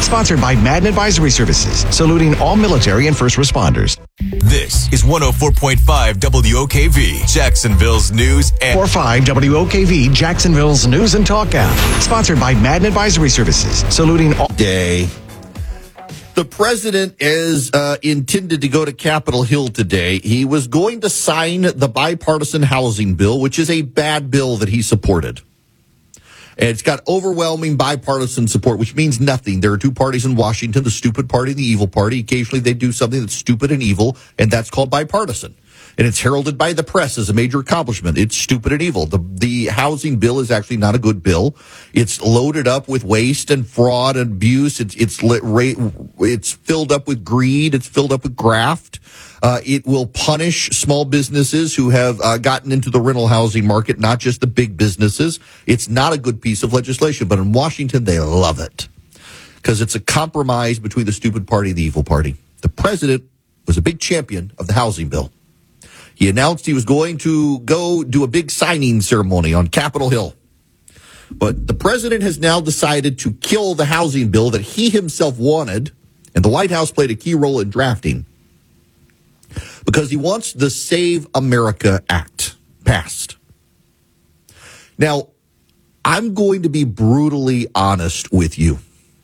Sponsored by Madden Advisory Services, saluting all military and first responders. This is 104.5 WOKV, Jacksonville's news and 45 WOKV, Jacksonville's news and talk app. Sponsored by Madden Advisory Services, saluting all day. The president is intended to go to Capitol Hill today. He was going to sign the bipartisan housing bill, which is a bad bill that he supported. And it's got overwhelming bipartisan support, which means nothing. There are two parties in Washington, the stupid party and the evil party. Occasionally they do something that's stupid and evil, and that's called bipartisan. And it's heralded by the press as a major accomplishment. It's stupid and evil. The housing bill is actually not a good bill. It's loaded up with waste and fraud and abuse. It's filled up with greed. It's filled up with graft. It will punish small businesses who have gotten into the rental housing market, not just the big businesses. It's not a good piece of legislation, but in Washington, they love it because it's a compromise between the stupid party and the evil party. The president was a big champion of the housing bill. He announced he was going to go do a big signing ceremony on Capitol Hill. But the president has now decided to kill the housing bill that he himself wanted, and the White House played a key role in drafting, because he wants the Save America Act passed. Now, I'm going to be brutally honest with you.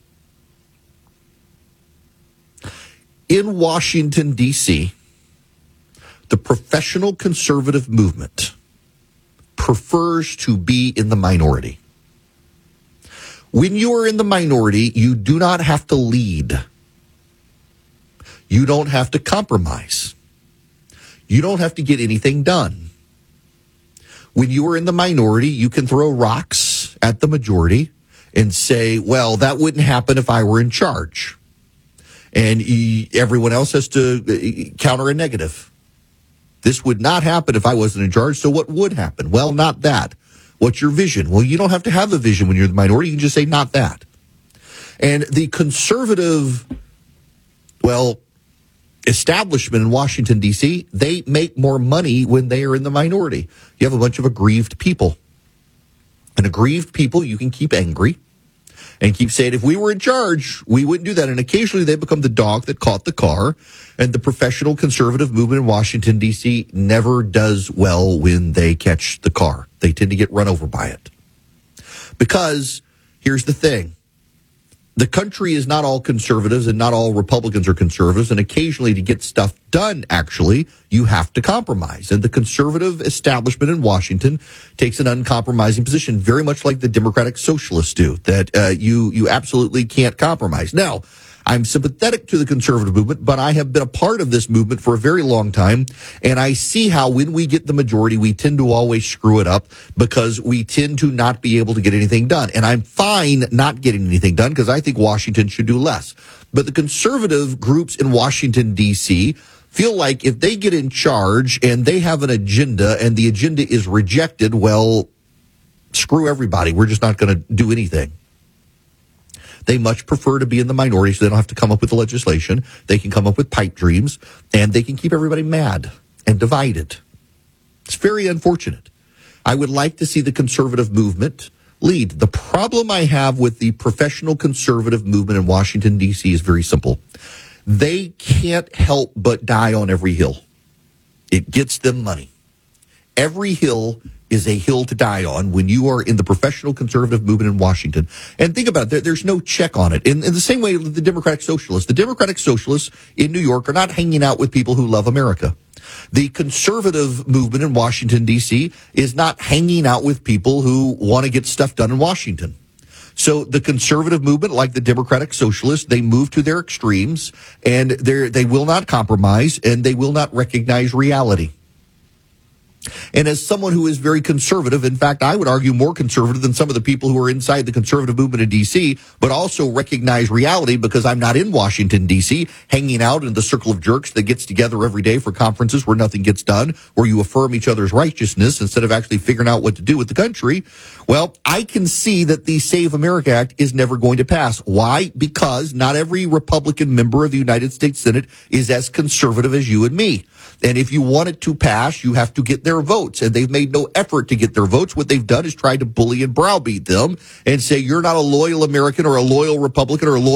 In Washington, D.C., the professional conservative movement prefers to be in the minority. When you are in the minority, you do not have to lead. You don't have to compromise. You don't have to get anything done. When you are in the minority, you can throw rocks at the majority and say, well, that wouldn't happen if I were in charge. And everyone else has to counter a negative. This would not happen if I wasn't in charge, so what would happen? Well, not that. What's your vision? Well, you don't have to have a vision when you're the minority. You can just say, not that. And the conservative, establishment in Washington, D.C., they make more money when they are in the minority. You have a bunch of aggrieved people. And aggrieved people, you can keep angry and keep saying, if we were in charge, we wouldn't do that. And occasionally they become the dog that caught the car. And the professional conservative movement in Washington, D.C. never does well when they catch the car. They tend to get run over by it. Because here's the thing. The country is not all conservatives and not all Republicans are conservatives. And occasionally to get stuff done, actually, you have to compromise. And the conservative establishment in Washington takes an uncompromising position, very much like the Democratic Socialists do, that you absolutely can't compromise. Now, I'm sympathetic to the conservative movement, but I have been a part of this movement for a very long time, and I see how when we get the majority, we tend to always screw it up because we tend to not be able to get anything done. And I'm fine not getting anything done because I think Washington should do less. But the conservative groups in Washington, D.C., feel like if they get in charge and they have an agenda and the agenda is rejected, well, screw everybody. We're just not going to do anything. They much prefer to be in the minority so they don't have to come up with the legislation. They can come up with pipe dreams, and they can keep everybody mad and divided. It's very unfortunate. I would like to see the conservative movement lead. The problem I have with the professional conservative movement in Washington, D.C. is very simple. They can't help but die on every hill. It gets them money. Every hill is a hill to die on when you are in the professional conservative movement in Washington. And think about it, there's no check on it. In the same way with the Democratic Socialists. The Democratic Socialists in New York are not hanging out with people who love America. The conservative movement in Washington, D.C. is not hanging out with people who want to get stuff done in Washington. So the conservative movement, like the Democratic Socialists, they move to their extremes, and they will not compromise, and they will not recognize reality. And as someone who is very conservative, in fact, I would argue more conservative than some of the people who are inside the conservative movement in D.C., but also recognize reality because I'm not in Washington, D.C., hanging out in the circle of jerks that gets together every day for conferences where nothing gets done, where you affirm each other's righteousness instead of actually figuring out what to do with the country. Well, I can see that the Save America Act is never going to pass. Why? Because not every Republican member of the United States Senate is as conservative as you and me. And if you want it to pass, you have to get their votes. And they've made no effort to get their votes. What they've done is tried to bully and browbeat them and say, you're not a loyal American or a loyal Republican or a loyal